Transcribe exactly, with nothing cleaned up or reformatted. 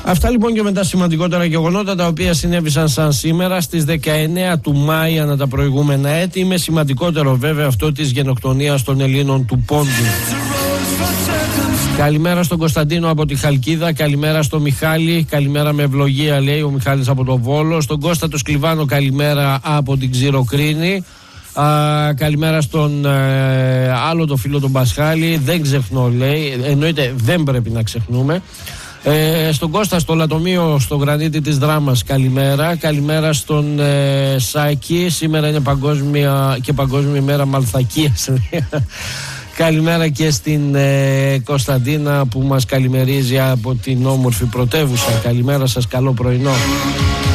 Αυτά λοιπόν και με τα σημαντικότερα γεγονότα τα οποία συνέβησαν σαν σήμερα στις δεκαεννέα του Μάη ανά τα προηγούμενα έτη, με σημαντικότερο βέβαια αυτό της γενοκτονίας των Ελλήνων του Πόντου. Καλημέρα στον Κωνσταντίνο από τη Χαλκίδα, καλημέρα στο Μιχάλη, καλημέρα με ευλογία λέει ο Μιχάλης από το Βόλο, στον Κώστα το Σκλιβάνο καλημέρα από την Ξηροκρίνη. Α, καλημέρα στον ε, άλλο το φίλο τον Πασχάλη, δεν ξεχνώ λέει, εννοείται δεν πρέπει να ξεχνούμε. Ε, στον Κώστα στο Λατομείο στο Γρανίτη της Δράμας καλημέρα. Καλημέρα στον ε, Σάκη, σήμερα είναι παγκόσμια και παγκόσμια ημέρα Μαλθακίας. Καλημέρα και στην ε, Κωνσταντίνα που μας καλημερίζει από την όμορφη πρωτεύουσα. Καλημέρα σας, καλό πρωινό.